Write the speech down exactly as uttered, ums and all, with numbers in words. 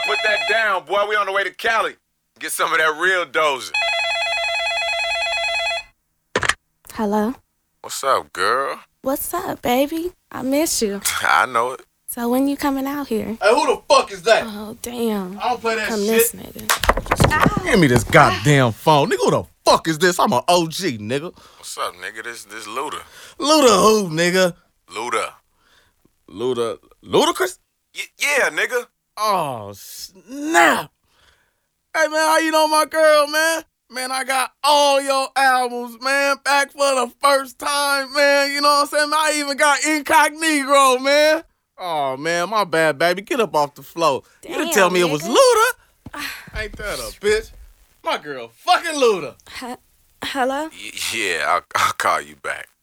put that down, boy. We on the way to Cali. Get some of that real Doja. Hello? What's up, girl? What's up, baby? I miss you. I know it. So when you coming out here? Hey, who the fuck is that? Oh, damn. I don't play that Come shit. this nigga. Give me this goddamn phone. Nigga, who the fuck is this? I'm an O G, nigga. What's up, nigga? This this Luda. Luda who, nigga? Luda. Luda. Ludacris? Y- yeah, nigga. Oh, snap. Hey, man, how you know my girl, man? Man, I got all your albums, man, back for the first time, man. You know what I'm saying? I even got Incognito, man. Oh, man, my bad, baby. Get up off the floor. Damn, you didn't tell me nigga. it was Luda. Ain't that a bitch? My girl, fucking Luda. H- Hello? Y- yeah, I'll, I'll call you back.